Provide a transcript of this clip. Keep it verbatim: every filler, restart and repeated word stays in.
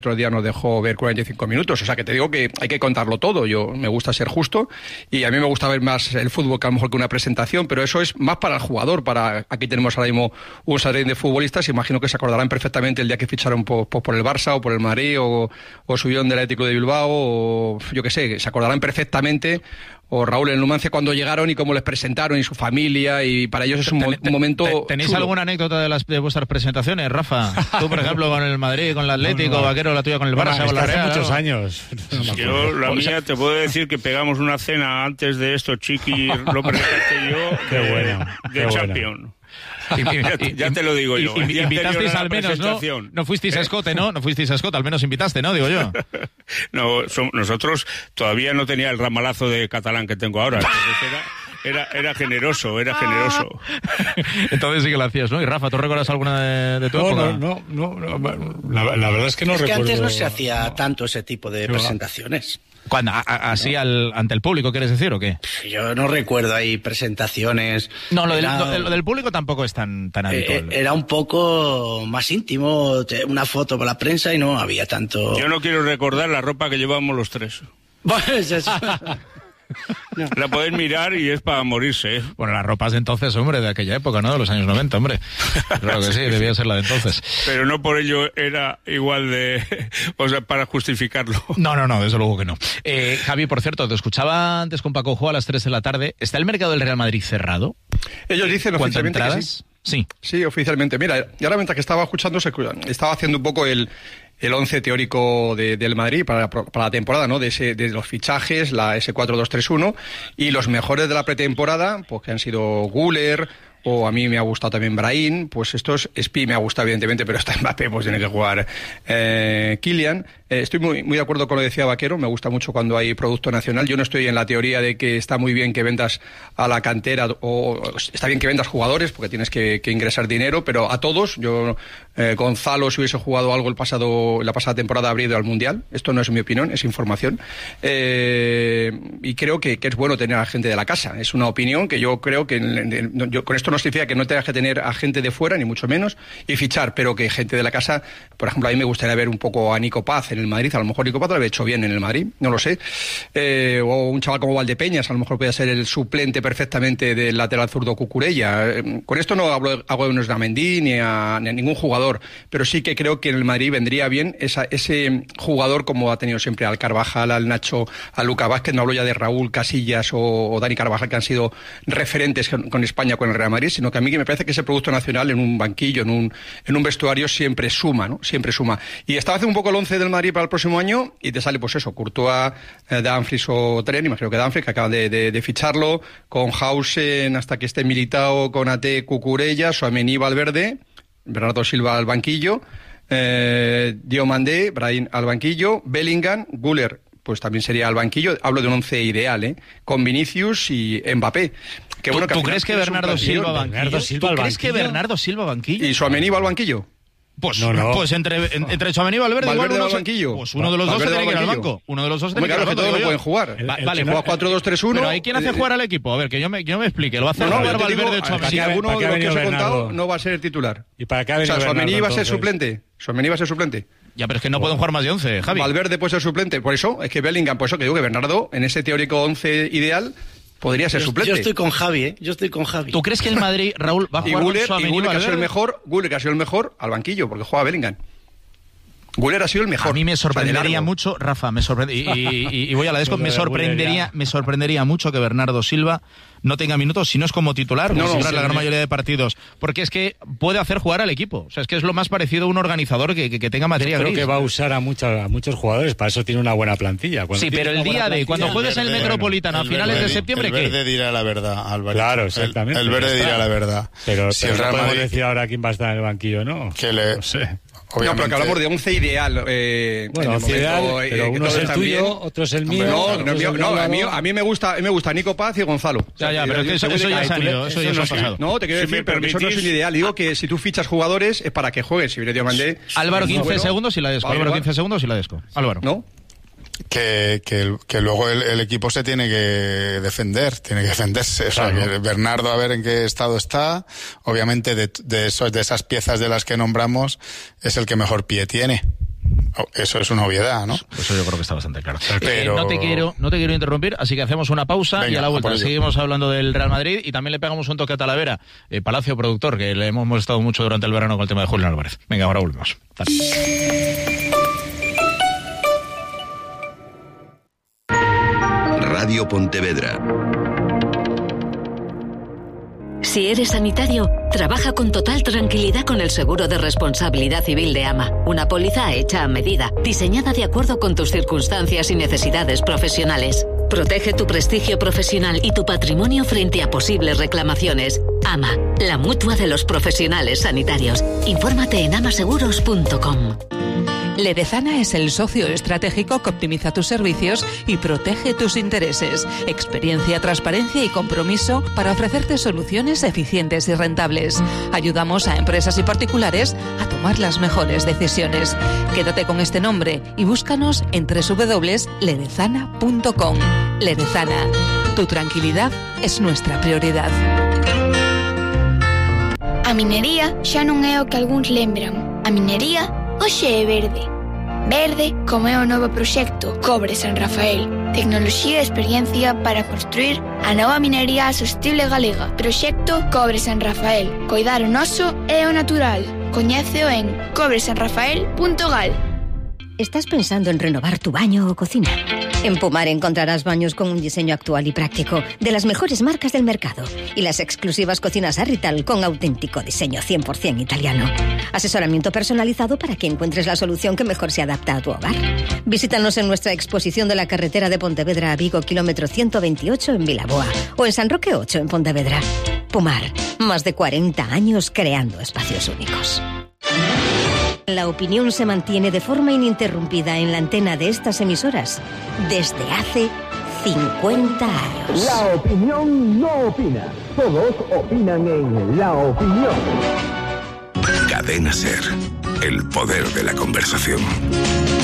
otro día nos dejó ver cuarenta y cinco minutos, o sea que te digo que hay que contarlo todo. Yo me gusta ser justo y a mí me gusta ver más el fútbol que a lo mejor que una presentación, pero eso es más para el jugador. Para aquí tenemos ahora mismo un jardín de futbolistas, imagino que se acordarán perfectamente el día que ficharon por, por, por el Barça o por el Madrid o, o subieron del Atlético de Bilbao o yo qué sé, se acordarán perfectamente. O Raúl en Numancia cuando llegaron y cómo les presentaron y su familia, y para ellos es un, ten, ten, un momento ¿Tenéis chulo. alguna anécdota de las de vuestras presentaciones, Rafa? Tú, por ejemplo, con el Madrid, con el Atlético, no, no. Vaquero, la tuya con el Barça, bueno, con la Real. Hace muchos ¿no? años. No yo, la mía, te puedo decir que pegamos una cena antes de esto, Chiqui, lo presentaste yo, qué de, bueno, de qué Champion. Bueno. ya, ya te lo digo yo. Y, y, invitasteis al menos, ¿no? No fuisteis a escote, ¿no? No fuisteis a escote, al menos invitaste, ¿no? Digo yo. No, son, nosotros todavía no tenía el ramalazo de catalán que tengo ahora. Entonces era, era, era generoso, era generoso. Entonces sí que lo hacías, ¿no? Y Rafa, ¿tú recuerdas alguna de, de tu no, época? No, no, no, no la, la verdad es que no es recuerdo. Es que antes no se hacía no. tanto ese tipo de presentaciones. ¿Cuándo? ¿Así al, ante el público, quieres decir, o qué? Yo no recuerdo ahí presentaciones. No, lo del, era, lo, lo del público tampoco es tan, tan habitual. Eh, era un poco más íntimo, una foto para la prensa y no había tanto... Yo no quiero recordar la ropa que llevábamos los tres. Pues eso. No. La podéis mirar y es para morirse, ¿eh? Bueno, las ropas de entonces, hombre, de aquella época, ¿no? De los años noventa, hombre. Claro que sí, debía ser la de entonces. Pero no por ello era igual de... O sea, para justificarlo. No, no, no, desde luego que no. Eh, Javi, por cierto, te escuchaba antes con Paco Jo a las tres de la tarde. ¿Está el mercado del Real Madrid cerrado? Ellos dicen oficialmente entradas? que sí. Sí. Sí, oficialmente. Mira, y ahora mientras que estaba escuchando, estaba haciendo un poco el... el once teórico de, del Madrid para, para la temporada, ¿no? De, ese, de los fichajes, la ese cuatro dos tres uno, y los mejores de la pretemporada, pues que han sido Güler, o a mí me ha gustado también Brahim, pues estos, Spi me ha gustado evidentemente, pero está Mbappé, pues tiene que jugar eh, Kylian. Eh, estoy muy, muy de acuerdo con lo que decía Vaquero, me gusta mucho cuando hay producto nacional. Yo no estoy en la teoría de que está muy bien que vendas a la cantera, o está bien que vendas jugadores, porque tienes que, que ingresar dinero, pero a todos, yo, eh, Gonzalo, si hubiese jugado algo el pasado, la pasada temporada, habría ido al Mundial. Esto no es mi opinión, es información. Eh, y creo que, que es bueno tener a gente de la casa. Es una opinión que yo creo que, yo, con esto no significa que no tengas que tener a gente de fuera, ni mucho menos, y fichar, pero que gente de la casa, por ejemplo, a mí me gustaría ver un poco a Nico Paz en el Madrid. A lo mejor Nico Paz lo había hecho bien en el Madrid, no lo sé. Eh, o un chaval como Valdepeñas, a lo mejor puede ser el suplente perfectamente del lateral zurdo Cucurella. Eh, con esto no hablo, hago de Otamendi ni a, ni a ningún jugador, pero sí que creo que en el Madrid vendría bien esa, ese jugador como ha tenido siempre al Carvajal, al Nacho, a Lucas Vázquez. No hablo ya de Raúl Casillas o, o Dani Carvajal, que han sido referentes con, con España, con el Real Madrid, sino que a mí que me parece que ese producto nacional en un banquillo, en un, en un vestuario, siempre suma, ¿no? Siempre suma. Y estaba haciendo un poco el once del Madrid para el próximo año y te sale, pues eso, Courtois, eh, Dumfries o Tren, imagino que Dumfries, que acaban de, de, de ficharlo, con Hausen hasta que esté Militao, con Ate, Cucurella, Tchouaméni, Valverde, Bernardo Silva al banquillo, eh, Diomandé, Brahim al banquillo, Bellingham, Güler, pues también sería al banquillo. Hablo de un once ideal, ¿eh? Con Vinicius y Mbappé. Que ¿Tú, bueno, que ¿tú crees que Bernardo Silva banquillo? Bernardo Silva ¿Tú al crees banquillo? que Bernardo Silva banquillo? ¿Y Tchouaméni va al banquillo? Pues, no, no. pues entre, en, entre Tchouaméni y Valverde, Valverde igual va uno al banquillo. Pues uno de los Valverde dos se tiene que ir al banquillo. banco. Uno de los dos se Hombre, tiene que ir claro, al que banco. todos no pueden jugar. El, Va, el vale, juega cuatro dos tres uno. Pero ¿hay quién hace eh, jugar al equipo? A ver, que yo me, que yo me explique. ¿Lo va a hacer No, no, jugar yo te digo, Valverde o para Tchouaméni? que alguno ¿Para qué de ha los que os he venido contado Bernardo? no va a ser titular. ¿Y para qué ha O venido sea, Tchouaméni Bernardo, va a ser entonces? suplente. Tchouaméni va a ser suplente. Ya, pero es que no pueden jugar más de once, Javi. Valverde puede ser suplente. Por eso, es que Bellingham, por eso que digo que Bernardo, en ese teórico once ideal, podría ser yo, suplente. yo estoy con Javi, ¿eh? Yo estoy con Javi. ¿Tú crees que el Madrid, Raúl, va a Y jugar Güler, con y Tchouaméni y Güler que ha sido el Valverde? mejor, Güler que ha sido el mejor, al banquillo, porque juega Bellingham. Güler ha sido el mejor. A mí me sorprendería o sea, mucho, Rafa, me sorprende, y, y, y, y voy a la desco, me Güler sorprendería, ya. me sorprendería mucho que Bernardo Silva no tenga minutos, si no es como titular, No, como no, titular sí, la gran sí. mayoría de partidos, porque es que puede hacer jugar al equipo. O sea, es que es lo más parecido a un organizador que, que, que tenga materia Creo gris. que va a usar a, mucha, a muchos jugadores, para eso tiene una buena plantilla. Cuando Sí, tienes pero el una buena día de plantilla, cuando juegues en el verde, Metropolitano a el finales verde, de septiembre, el ¿qué? verde dirá la verdad, Álvaro. Claro, El- exactamente. El, verde Ya está. dirá la verdad. Pero, si pero el no Real podemos Madrid, decir ahora quién va a estar en el banquillo, ¿no? que le, No sé. No, pero obviamente, que hablamos de once ideal. Eh, Bueno, en el once ideal, momento, pero eh, uno que es todos el están tuyo, bien. otro es el mío. No, otro no, es mío, el no, a, Álvaro. mí, a mí me gusta, a mí me gusta Nico Paz y Gonzalo. Ya, ya, pero es que eso, eso ya se han ido, eso ya se ha pasado. No, te quiero Si decir, me pero que eso no es un permitís- ideal. Digo que si tú fichas jugadores es para que juegues. Si Viene Diomandé. Álvaro, quince bueno, segundos y la desco. va a Álvaro, jugar. quince segundos y la desco. Álvaro. ¿No? que, que, el- que luego el, el equipo se tiene que defender, tiene que defenderse. O sea, Claro. que Bernardo a ver en qué estado está. Obviamente de, de, esos, de esas piezas de las que nombramos es el que mejor pie tiene. Eso es una obviedad, ¿no? Eso yo creo que está bastante claro. Pero... Eh, no te quiero, no te quiero interrumpir, así que hacemos una pausa. Venga, y a la vuelta seguimos hablando del Real Madrid y también le pegamos un toque a Talavera, eh, Palacio productor, que le hemos molestado mucho durante el verano con el tema de Julián Álvarez. Venga, ahora volvemos. Dale. Radio Pontevedra. Si eres sanitario, trabaja con total tranquilidad con el seguro de responsabilidad civil de AMA. Una póliza hecha a medida, diseñada de acuerdo con tus circunstancias y necesidades profesionales. Protege tu prestigio profesional y tu patrimonio frente a posibles reclamaciones. AMA, la mutua de los profesionales sanitarios. Infórmate en amaseguros punto com. Ledezana es el socio estratégico que optimiza tus servicios y protege tus intereses. Experiencia, transparencia y compromiso para ofrecerte soluciones eficientes y rentables. Ayudamos a empresas y particulares a tomar las mejores decisiones. Quédate con este nombre y búscanos en doble u doble u doble u punto ledezana punto com. Ledezana, tu tranquilidad es nuestra prioridad. A minería xa non é o que algúns lembran. A minería hoxe é verde. Verde como é o novo proxecto Cobre San Rafael. Tecnoloxía e experiencia para construir a nova minería sostible galega. Proxecto Cobre San Rafael. Coidar o noso é o natural. Coñéceo en cobre san rafael punto gal. ¿Estás pensando en renovar tu baño o cocina? En Pumar encontrarás baños con un diseño actual y práctico de las mejores marcas del mercado y las exclusivas cocinas Arrital con auténtico diseño cien por ciento italiano. Asesoramiento personalizado para que encuentres la solución que mejor se adapta a tu hogar. Visítanos en nuestra exposición de la carretera de Pontevedra a Vigo, kilómetro ciento veintiocho en Vilaboa, o en San Roque ocho en Pontevedra. Pumar, más de cuarenta años creando espacios únicos. La opinión se mantiene de forma ininterrumpida en la antena de estas emisoras desde hace cincuenta años. La opinión no opina. Todos opinan en La Opinión. Cadena SER, el poder de la conversación.